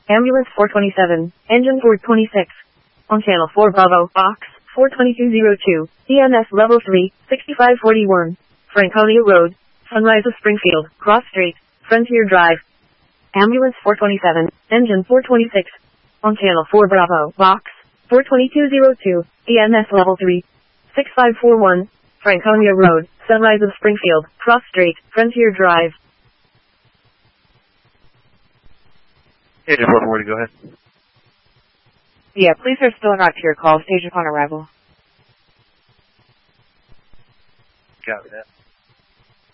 Ambulance 427, engine 426. On channel 4 Bravo, box 42202, EMS level 3, 6541. Franconia Road, Sunrise of Springfield, Cross Street, Frontier Drive. Ambulance 427, engine 426. On channel 4 Bravo, box 42202, EMS level 3, 6541. Franconia Road, Sunrise of Springfield, Cross Street, Frontier Drive. Agent 440, go ahead. Yeah, police are still not to your call. Stage upon arrival. Copy that.